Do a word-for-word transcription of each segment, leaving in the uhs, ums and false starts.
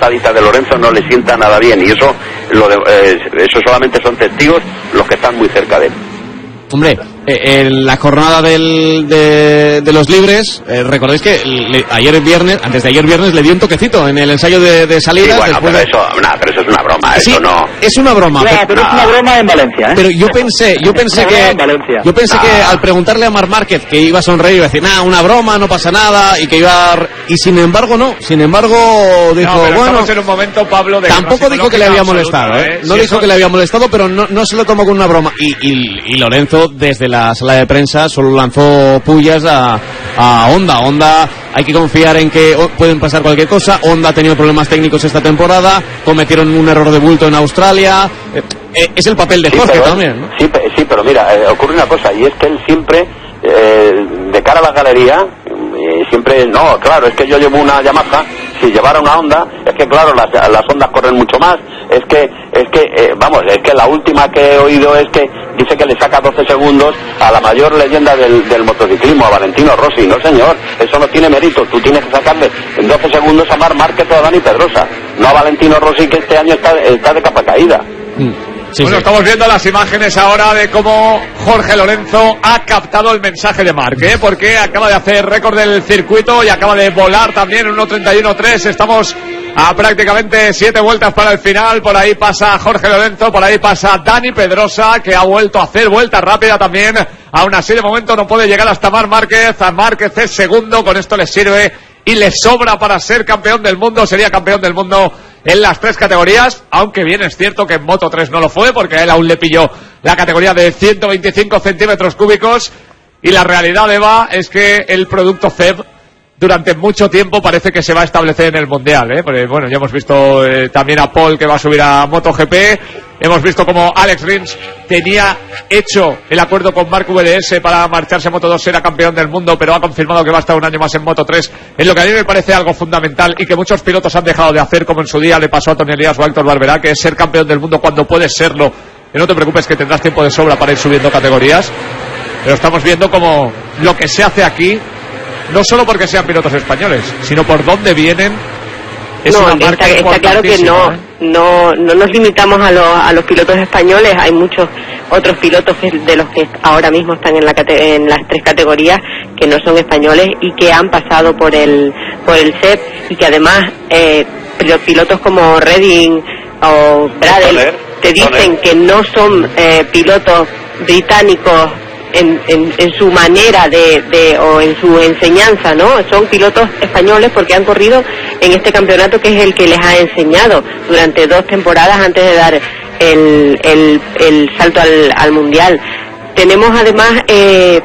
patadita de Lorenzo no le sienta nada bien, y eso, lo de, eh, eso solamente son testigos los que están muy cerca de él. Hombre, eh, en la jornada del, de, de los libres, eh, recordáis que le, ayer viernes, antes de ayer viernes, le dio un toquecito en el ensayo de, de salida. Sí, bueno, pero, de... eso, nah, pero eso es una broma, sí, eso no... es una broma. Nah, pero, pero es una broma en Valencia, ¿eh? Pero yo pensé, yo pensé que... Yo pensé nah. que al preguntarle a Marc Márquez que iba a sonreír, iba a decir, nah, una broma, no pasa nada, y que iba a... Y sin embargo, no. Sin embargo, dijo, no, pero bueno... en un momento, Pablo, de tampoco dijo que le había molestado, ¿eh? No si dijo eso... que le había molestado, pero no, no se lo tomó con una broma. Y, y, y Lorenzo, desde la sala de prensa, solo lanzó pullas a, a Honda. Honda, hay que confiar en que pueden pasar cualquier cosa. Honda ha tenido problemas técnicos esta temporada, cometieron un error de bulto en Australia. Eh, eh, es el papel de Jorge sí, pero, también, ¿no? Sí, sí, pero mira, eh, ocurre una cosa, y es que él siempre, eh, de cara a la galería, eh, siempre, no, claro, es que yo llevo una Yamaha, si llevara una Honda, es que claro, las, las Hondas corren mucho más, es que, es que, eh, vamos, es que la última que he oído es que dice que le saca doce segundos a la mayor leyenda del, del motociclismo, a Valentino Rossi. No, señor, eso no tiene mérito, tú tienes que sacarle en doce segundos a Marc Márquez o a Dani Pedrosa, no a Valentino Rossi, que este año está, está de capa caída. Mm. Sí, bueno, sí. Estamos viendo las imágenes ahora de cómo Jorge Lorenzo ha captado el mensaje de Marc, ¿eh? Porque acaba de hacer récord del circuito y acaba de volar también uno treinta y uno tres. Estamos a prácticamente siete vueltas para el final. Por ahí pasa Jorge Lorenzo, por ahí pasa Dani Pedrosa, que ha vuelto a hacer vuelta rápida también. Aún así, de momento no puede llegar hasta Marc Márquez. A Márquez es segundo, con esto le sirve y le sobra para ser campeón del mundo. Sería campeón del mundo en las tres categorías, aunque bien es cierto que en Moto tres no lo fue, porque a él aún le pilló la categoría de ciento veinticinco centímetros cúbicos, y la realidad, Eva, es que el producto C E B durante mucho tiempo parece que se va a establecer en el Mundial, ¿eh? Porque, bueno, ya hemos visto eh, también a Paul, que va a subir a MotoGP, hemos visto como Alex Rins tenía hecho el acuerdo con Marc V D S para marcharse a Moto dos, era campeón del mundo, pero ha confirmado que va a estar un año más en Moto tres, en lo que a mí me parece algo fundamental y que muchos pilotos han dejado de hacer, como en su día le pasó a Tony Elias o a Héctor Barberá, que es ser campeón del mundo cuando puedes serlo, que no te preocupes, que tendrás tiempo de sobra para ir subiendo categorías. Pero estamos viendo como lo que se hace aquí, no solo porque sean pilotos españoles, sino por dónde vienen. Es no, una marca está, está claro que no, ¿eh? no no nos limitamos a, lo, a los pilotos españoles. Hay muchos otros pilotos que, de los que ahora mismo están en, la, en las tres categorías, que no son españoles y que han pasado por el por el C E P, y que además eh, pilotos como Redding o Bradel te dicen que no son eh, pilotos británicos En, en, en su manera de, de o en su enseñanza, ¿no? Son pilotos españoles porque han corrido en este campeonato, que es el que les ha enseñado durante dos temporadas antes de dar el, el, el salto al, al mundial. Tenemos además eh,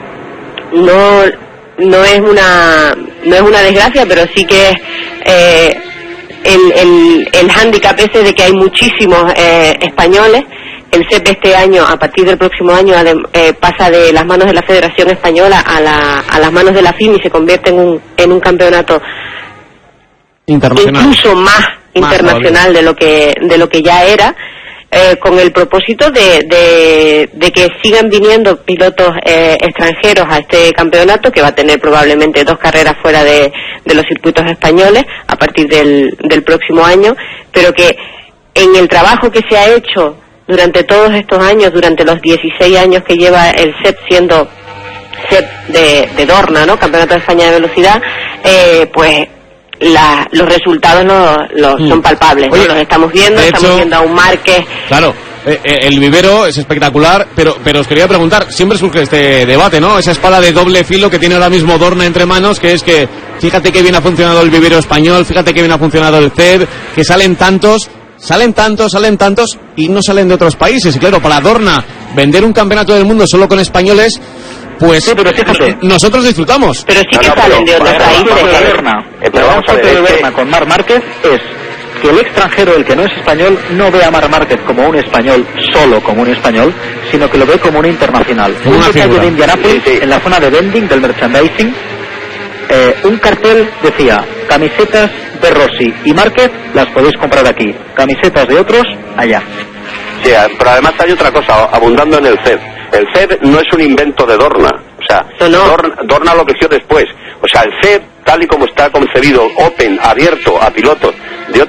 no no es una no es una desgracia, pero sí que es eh, el, el, el hándicap ese de que hay muchísimos eh, españoles. El C E P este año, a partir del próximo año, eh, pasa de las manos de la Federación Española a, la, a las manos de la F I M, y se convierte en un, en un campeonato internacional, incluso más, más internacional de lo que de lo que ya era, eh, con el propósito de, de, de que sigan viniendo pilotos eh, extranjeros a este campeonato, que va a tener probablemente dos carreras fuera de, de los circuitos españoles a partir del, del próximo año, pero que en el trabajo que se ha hecho durante todos estos años, durante los dieciséis años que lleva el C E P siendo C E P de, de Dorna, ¿no? Campeonato de España de Velocidad, eh, pues la, los resultados lo, lo mm. son palpables. Oye, ¿no? Los estamos viendo, estamos hecho, viendo a un Márquez. Claro, eh, eh, el vivero es espectacular, pero, pero os quería preguntar, siempre surge este debate, ¿no? Esa espada de doble filo que tiene ahora mismo Dorna entre manos, que es que fíjate que bien ha funcionado el vivero español, fíjate que bien ha funcionado el C E P, que salen tantos... Salen tantos, salen tantos y no salen de otros países. Y claro, para Dorna vender un campeonato del mundo solo con españoles, pues sí, pero fíjate, nosotros disfrutamos. Pero sí que no, no, salen de otros países. El gran salto de Berna con Marc Márquez es que el extranjero, el que no es español, no ve a Marc Márquez como un español, solo como un español, sino que lo ve como un internacional. Como un una detalle figura de Indianápolis, sí, sí. En la zona de vending, del merchandising, eh, un cartel decía: camisetas de Rossi y Márquez las podéis comprar aquí, camisetas de otros allá. Sí, pero además hay otra cosa, abundando en el C E P. El C E P no es un invento de Dorna, o sea, no, no. Dorna, Dorna lo creció después. O sea, el C E P, tal y como está concebido, open, abierto a pilotos de